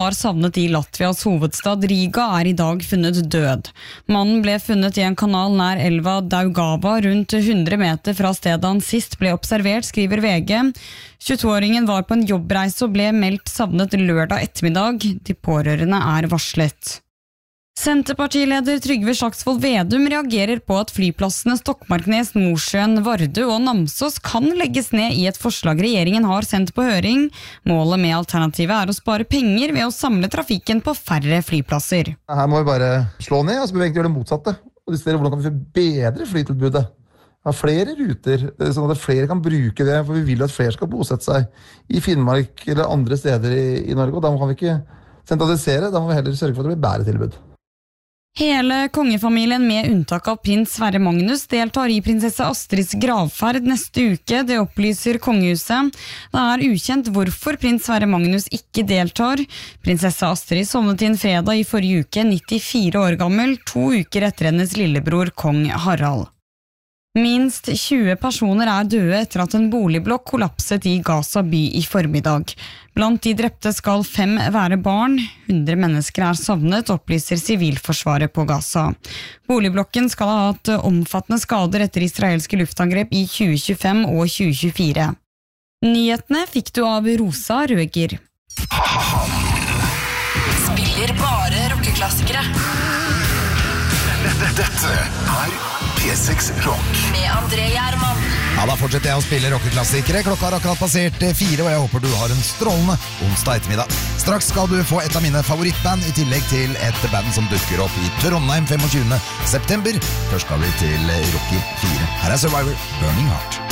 var savnet i Latvias hovedstad Riga I dag funnet død. Mannen ble funnet I en kanal nær elva Daugava rundt 100 meter fra stedet han sist ble observert, skriver VG. 22-åringen var på en jobbreise og ble meldt savnet lørdag ettermiddag. De pårørende varslet. Senterpartileder Trygve Slagsvold Vedum reagerer på at flyplassene Stokmarknes, Mosjøen, Vardø og Namsos kan legges ned I et forslag regjeringen har sendt på høring. Målet med alternativet å spare penger ved å samle trafikken på færre flyplasser. Her må vi bare slå ned, og så må vi egentlig gjøre det motsatte. Og diskutere hvordan kan vi forbedre flytilbudet. Ha flere ruter, sånn at flere kan bruke det, for vi vil at flere skal bosette seg I Finnmark eller andre steder I Norge, og da kan vi ikke sentralisere, da må vi heller sørge for at det blir bedre tilbud. Hele kongefamilien med unntak av prins Sverre Magnus deltar I prinsesse Astrids gravferd neste uke, det opplyser kongehuset. Det ukjent hvorfor prins Sverre Magnus ikke deltar. Prinsesse Astrid sovnet inn fredag I forrige uke, 94 år gammel, 2 uker etter hennes lillebror kong Harald. Minst 20 personer døde etter at en boligblokk kollapset I Gaza by I formiddag. Blant de drepte skal 5 være barn. 100 mennesker savnet, opplyser Sivilforsvaret på Gaza. Boligblokken skal ha hatt omfattende skader etter israelske luftangrep I 2025 og 2024. Nyhetene fikk du av Rosa Røger. Spiller bare rockeklassikere. Dette P6 Rock med André Gjerman. Ja, da fortsetter jeg å spille rockeklassikere. Klokka har akkurat passert 4, og jeg håper du har en strålende onsdag ettermiddag. Straks skal du få et av mine favorittband I tillegg til et band som dukker opp I Trondheim 25. september. Først skal vi til Rocky 4. Her Survivor, Burning Heart.